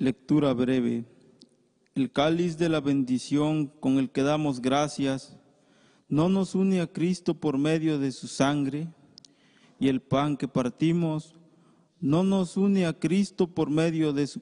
Lectura breve. El cáliz de la bendición con el que damos gracias no nos une a Cristo por medio de su sangre, y el pan que partimos no nos une a Cristo por medio de su